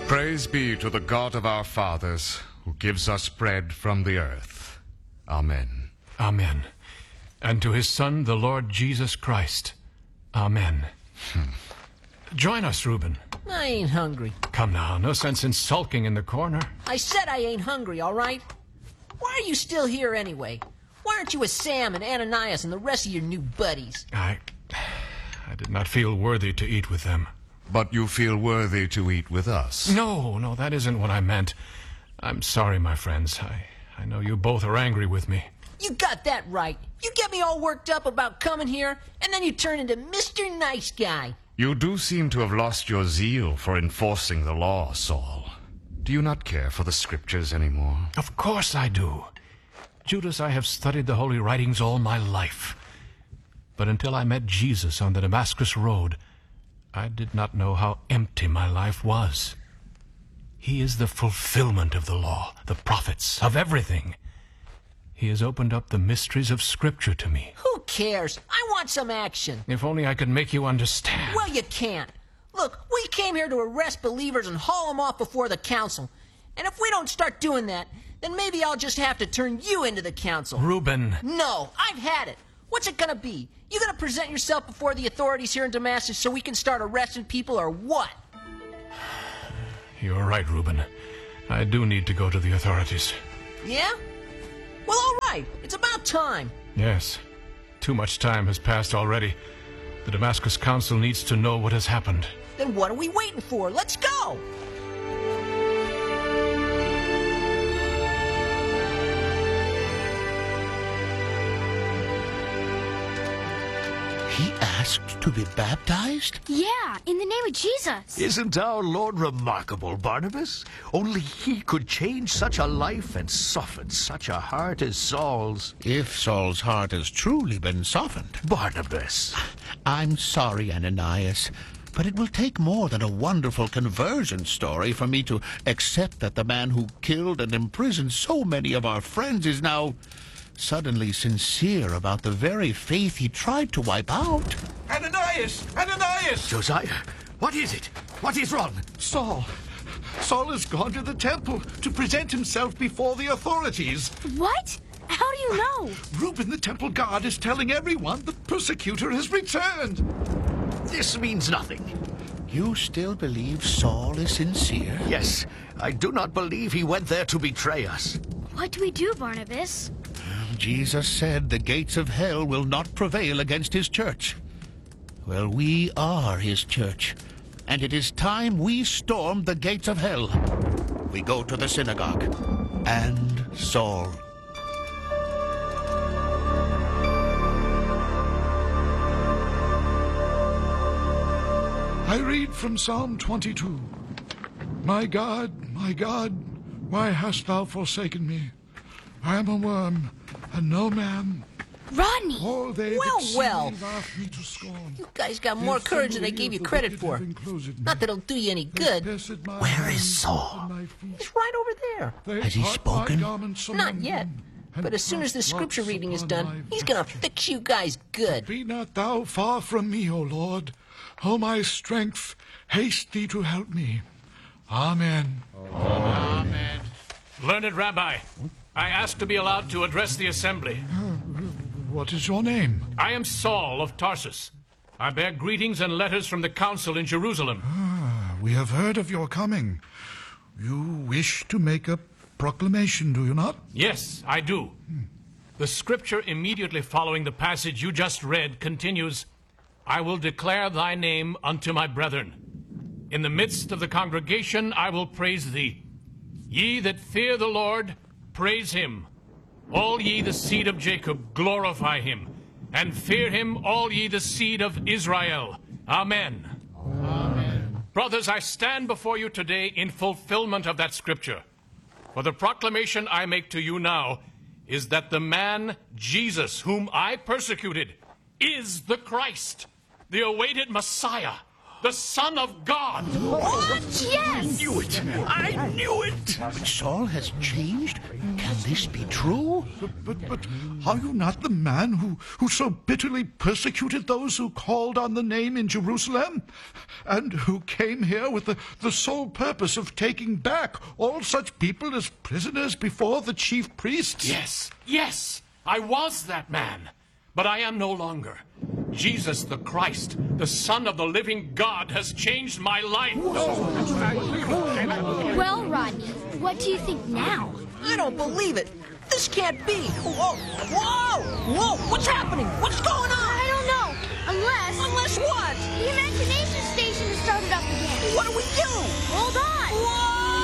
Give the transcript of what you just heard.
Praise be to the God of our fathers, who gives us bread from the earth. Amen. Amen. And to his Son, the Lord Jesus Christ. Amen. Join us, Reuben. I ain't hungry. Come now, no sense in sulking in the corner. I said I ain't hungry, all right? Why are you still here anyway? Why aren't you with Sam and Ananias and the rest of your new buddies? I did not feel worthy to eat with them. But you feel worthy to eat with us. No, that isn't what I meant. I'm sorry, my friends. I know you both are angry with me. You got that right. You get me all worked up about coming here, and then you turn into Mr. Nice Guy. You do seem to have lost your zeal for enforcing the law, Saul. Do you not care for the scriptures anymore? Of course I do. Judas, I have studied the Holy Writings all my life. But until I met Jesus on the Damascus Road, I did not know how empty my life was. He is the fulfillment of the law, the prophets, of everything. He has opened up the mysteries of Scripture to me. Who cares? I want some action. If only I could make you understand. Well, you can't. Look, we came here to arrest believers and haul them off before the council. And if we don't start doing that, then maybe I'll just have to turn you into the council. Reuben. No, I've had it. What's it gonna be? You gonna present yourself before the authorities here in Damascus so we can start arresting people, or what? You're right, Reuben. I do need to go to the authorities. Yeah? Well, all right. It's about time. Yes. Too much time has passed already. The Damascus Council needs to know what has happened. Then what are we waiting for? Let's go! He asked to be baptized? Yeah, in the name of Jesus. Isn't our Lord remarkable, Barnabas? Only he could change such a life and soften such a heart as Saul's. If Saul's heart has truly been softened. Barnabas. I'm sorry, Ananias, but it will take more than a wonderful conversion story for me to accept that the man who killed and imprisoned so many of our friends is now suddenly sincere about the very faith he tried to wipe out. Ananias! Ananias! Josiah, what is it? What is wrong? Saul has gone to the temple to present himself before the authorities. What? How do you know? Reuben, the temple guard, is telling everyone the persecutor has returned. This means nothing. You still believe Saul is sincere? Yes, I do not believe he went there to betray us. What do we do, Barnabas? Jesus said the gates of hell will not prevail against his church. Well, we are his church, and it is time we storm the gates of hell. We go to the synagogue, and Saul. I read from Psalm 22. My God, why hast thou forsaken me? I am a worm, and no man. Rodney! All they Well, that see well. me laugh me to scorn. You guys got more courage than I gave you credit for. Not that it'll do you any good. Where is Saul? He's right over there. Has he spoken? Not yet. But as soon as this scripture reading is done, he's gonna fix you guys good. Be not thou far from me, O Lord. O my strength, haste thee to help me. Amen. Amen. Learned Rabbi, I ask to be allowed to address the assembly. What is your name? I am Saul of Tarsus. I bear greetings and letters from the council in Jerusalem. We have heard of your coming. You wish to make a proclamation, do you not? Yes, I do. The scripture immediately following the passage you just read continues, I will declare thy name unto my brethren. In the midst of the congregation I will praise thee. Ye that fear the Lord, praise him. All ye the seed of Jacob, glorify him. And fear him, all ye the seed of Israel. Amen. Amen. Brothers, I stand before you today in fulfillment of that scripture. For the proclamation I make to you now is that the man, Jesus, whom I persecuted, is the Christ, the awaited Messiah, the Son of God. Yes! Knew it! I knew it! But Saul has changed? Can this be true? But are you not the man who so bitterly persecuted those who called on the name in Jerusalem? And who came here with the sole purpose of taking back all such people as prisoners before the chief priests? Yes, I was that man. But I am no longer. Jesus the Christ, the Son of the living God, has changed my life. Well, Rodney, what do you think now? I don't believe it. This can't be. Whoa! Whoa! Whoa! What's happening? What's going on? I don't know. Unless Unless what? the imagination station has started up again. What do we do? Hold on!